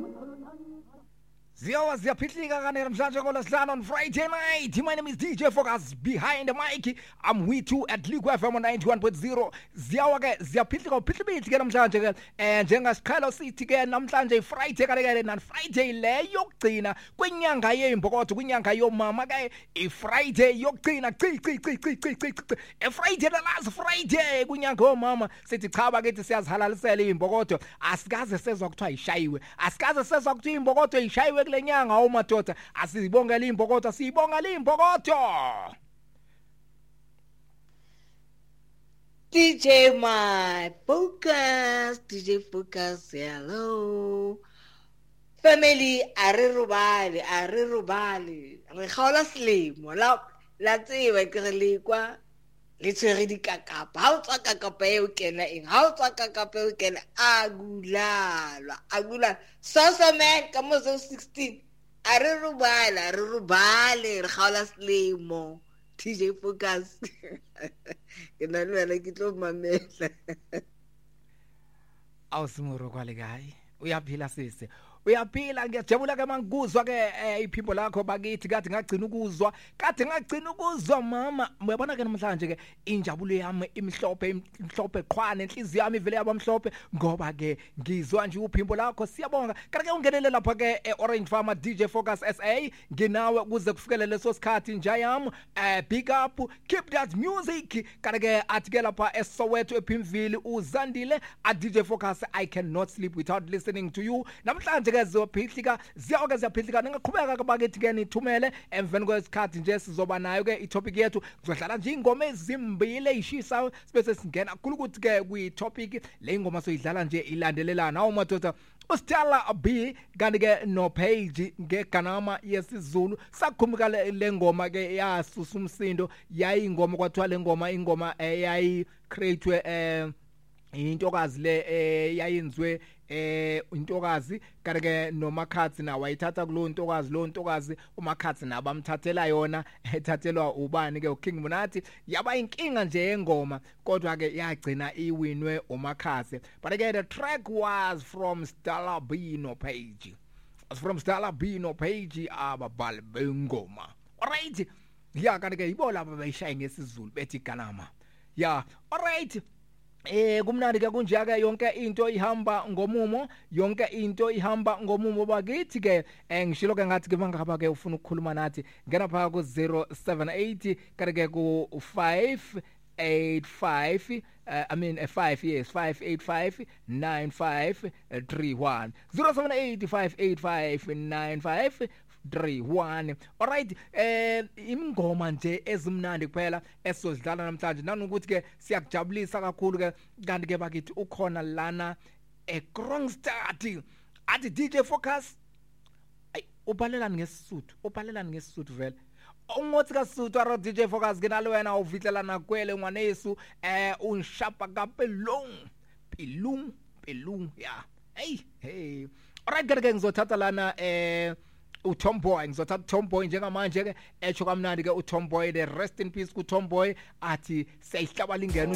Ziyaphithika kanene namhlanje ngolwesihlanu on Friday night. My name is DJ Focus behind the mic. I'm with you at Liku FM 91.0. Ziyaphithika uphithibili ke namhlanje ke njengasiqhelo sithi ke namhlanje Friday kaneke na Friday le yokugcina kwenyanga yembokodo kwinyanga yomama ke iFriday yokugcina Friday the last Friday kwinyanga yomama sithi cha bakithi siyazihalalisela imbokodo asikaze sezwa kuthiwa ishayiwe asikaze sezwa kuthiwa imbokodo ishayiwe lenyanga omadoda asibongela imbokodo sibongela imbokodo DJ my DJ Focus hello family arirubali re khaola selemo la tseba ke re lekwa le tsere dikakapa ha o tswa kakapa e o kena eng ha o tswa kakapa e o kena agula so man ka mo 16 arirubali re khaola selemo DJ Focus ke na le ke tlo mamela awusimuro kwale gayi uyaphila sisi uyaphila ngiyajabula ke mangikuzwa ke iphimbo lakho bakithi kade ngagcina ukuzwa mama uyabona ke namhlanje ke injabulo yami imhlophe qhwana enhliziyo yami ivele yabamhlophe ngoba ke ngizwa nje uphimbo lakho siyabonga kanti ke ungenele lapha ke Orange Farmer DJ Focus SA nginawe kuze kufikele leso sikhathi nje yami big up keep that music kanti ke athi ke lapha eSoweto ePimville uzandile at DJ Focus I cannot sleep without listening to you namhlanje ziyaphithika ningaqhubeka ke bakithi ke nithumele emveni kwesikhathi nje sizoba nayo ke itopic yethu kuzohlala nje ingoma ezimbili eyishisa bese singena kukhulu ukuthi ke kwi-topic le ingoma soyidlala nje ilandelelana awumadoda uStella B kanti ke no page ngeganama yesiZulu sakhumbuka le ngoma ke yasusa umsindo yayi ingoma kwathiwa le ingoma yayi create intokazi le yayenzwe intokazi kanike nomakhathi na wayithatha kulo ntokazi umakhathi nabamthathela yona ethathelwa ubani ke uKing Monati yaba inkinga nje yengoma kodwa ke yagcina iwinwe umakhathi but again the track was from Stella B no page ababhali bengoma alright yeah kanike ibola abayishaya ngesizulu bethi ganama yeah alright kumnandi ke kunje ke yonke into ihamba ngomumo bakithi ke ngishilo ke ngathi ke mangaba ke ufuna ukukhuluma nathi ngena phaka ku 078 kanike ku 585 585 9531 078 585 9531 alright imngoma nje ezimnandi kuphela esizodlala namhlanje nanokuthi ke siyakujabulisa kakhulu ke kanti ke bakithi ukhona lana eKrongstad athi DJ Focus ay ubhalelani ngesisuthu vele ungothi kaSuthu aro DJ Focus kenalo wena uvitlela kwele ngwanesu unshapa kapelong pilung yeah hey alright ke ngizothatha lana uTomboy ngizothatha Tomboy njengamanje ke echo kamnandi ke uTomboy the rest in peace kuTomboy athi siyayihlaba lingena